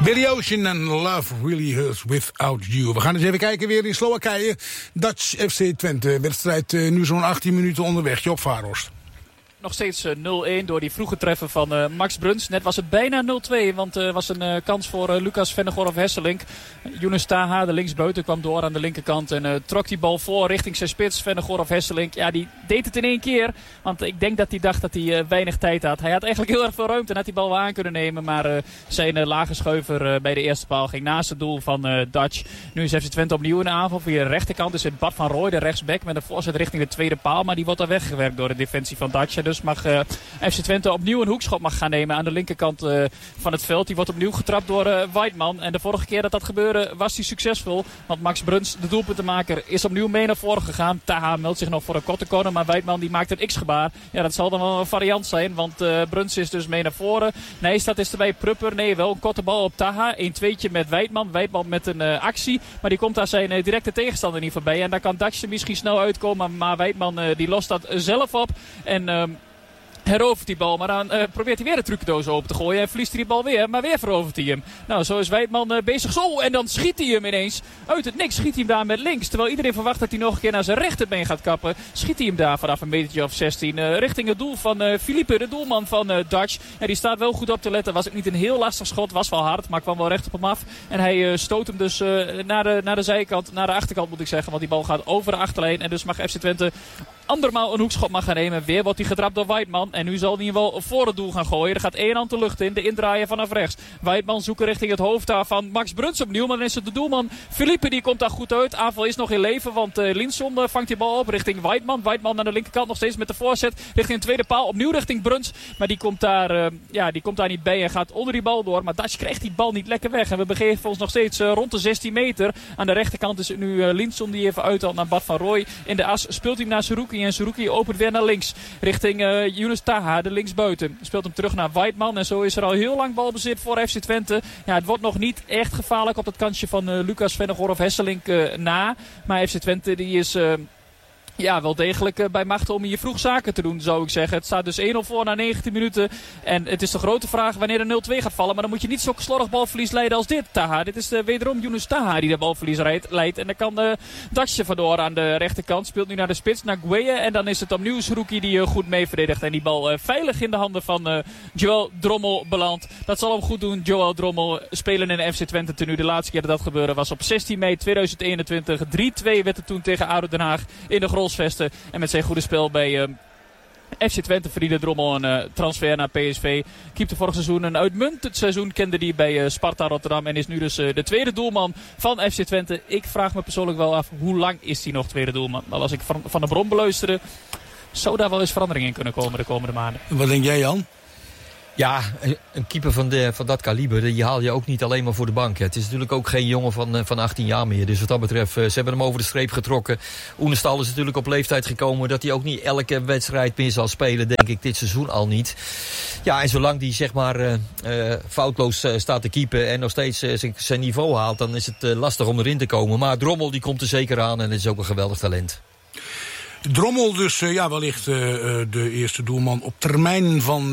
Billy Ocean en Love Really Hurts Without You. We gaan eens even kijken weer in Slowakije. Dutch FC Twente. Wedstrijd nu zo'n 18 minuten onderweg. Job Varos. Nog steeds 0-1 door die vroege treffer van Max Bruns. Net was het bijna 0-2, want er was een kans voor Lucas Vennegoorov-Hesselink. Younes Taha, de linksbuiten, kwam door aan de linkerkant en trok die bal voor richting zijn spits. Vennegoorov-Hesselink, ja, die deed het in één keer. Want ik denk dat hij dacht dat hij weinig tijd had. Hij had eigenlijk heel erg veel ruimte en had die bal wel aan kunnen nemen. Maar zijn lage scheuver bij de eerste paal ging naast het doel van Dutch. Nu is FC Twente opnieuw in de aanval. Via de rechterkant is het Bart van Rooij, de rechtsback, met een voorzet richting de tweede paal. Maar die wordt daar weggewerkt door de defensie van Dutch. Dus mag FC Twente opnieuw een hoekschop mag gaan nemen aan de linkerkant van het veld. Die wordt opnieuw getrapt door Weidman. En de vorige keer dat gebeurde was hij succesvol. Want Max Bruns, de doelpuntenmaker, is opnieuw mee naar voren gegaan. Taha meldt zich nog voor een korte corner, maar Weidman die maakt een X-gebaar. Ja, dat zal dan wel een variant zijn, want Bruns is dus mee naar voren. Nee, staat is erbij Prupper. Nee, wel een korte bal op Taha. 1-2'tje met Weidman. Weidman met een actie. Maar die komt daar zijn directe tegenstander niet voorbij. En daar kan Dutch er misschien snel uitkomen. Maar Weidman die lost dat zelf op. En herovert die bal, maar dan probeert hij weer de trucendoos open te gooien. En verliest hij die bal weer, maar weer verovert hij hem. Nou, zo is Weidman bezig. Zo, en dan schiet hij hem ineens. Uit het niks schiet hij hem daar met links. Terwijl iedereen verwacht dat hij nog een keer naar zijn rechterbeen gaat kappen. Schiet hij hem daar vanaf een metertje of 16. Richting het doel van Philippe, de doelman van Dutch. En die staat wel goed op te letten. Was ook niet een heel lastig schot. Was wel hard, maar kwam wel recht op hem af. En hij stoot hem dus naar de zijkant, naar de achterkant moet ik zeggen. Want die bal gaat over de achterlijn. En dus mag FC Twente andermaal een hoekschop mag gaan nemen. Weer wordt hij getrapt door Weidman. En nu zal hij wel voor het doel gaan gooien. Er gaat één hand de lucht in. De indraaien vanaf rechts. Weidman zoeken richting het hoofd daar van Max Bruns opnieuw. Maar dan is het de doelman Philippe. Die komt daar goed uit. Aanval is nog in leven. Want Linson vangt die bal op richting Weidman. Weidman aan de linkerkant nog steeds met de voorzet. Richting de tweede paal. Opnieuw richting Bruns. Maar die komt daar niet bij. En gaat onder die bal door. Maar Dutch krijgt die bal niet lekker weg. En we begeven ons nog steeds rond de 16 meter. Aan de rechterkant is het nu Linson die even uithaalt naar Bart van Rooij. In de as speelt hij naar Seruki. En Seruki opent weer naar links. Richting Younes Taha, de linksbuiten. Speelt hem terug naar Weidman. En zo is er al heel lang balbezit voor FC Twente. Ja, het wordt nog niet echt gevaarlijk op het kantje van Lucas Vennegoorov-Hesselink na. Maar FC Twente die is wel degelijk bij machten om hier vroeg zaken te doen, zou ik zeggen. Het staat dus 1-0 voor na 19 minuten. En het is de grote vraag wanneer de 0-2 gaat vallen. Maar dan moet je niet zo'n slordig balverlies leiden als dit, Taha. Dit is wederom Younes Taha die de balverlies leidt. En dan kan Dutch vandoor aan de rechterkant. Speelt nu naar de spits, naar Gueye. En dan is het opnieuw Seruki die goed mee verdedigt. En die bal veilig in de handen van Joël Drommel belandt. Dat zal hem goed doen, Joël Drommel. Spelen in de FC Twente tenue. De laatste keer dat dat gebeurde was op 16 mei 2021. 3-2 werd het toen tegen ADO Den Haag in de Grolsvesten. En met zijn goede spel bij FC Twente verdiende Drommel een transfer naar PSV. Keepte vorig seizoen een uitmuntend seizoen. Kende die bij Sparta Rotterdam. En is nu dus de tweede doelman van FC Twente. Ik vraag me persoonlijk wel af, hoe lang is hij nog tweede doelman? Maar als ik van de bron beluisterde, zou daar wel eens verandering in kunnen komen de komende maanden. Wat denk jij, Jan? Ja, een keeper van dat kaliber, die haal je ook niet alleen maar voor de bank. Het is natuurlijk ook geen jongen van 18 jaar meer. Dus wat dat betreft, ze hebben hem over de streep getrokken. Oenestal is natuurlijk op leeftijd gekomen dat hij ook niet elke wedstrijd meer zal spelen, denk ik, dit seizoen al niet. Ja, en zolang die zeg maar foutloos staat te keepen en nog steeds zijn niveau haalt, dan is het lastig om erin te komen. Maar Drommel die komt er zeker aan en het is ook een geweldig talent. Drommel dus wellicht de eerste doelman op termijn van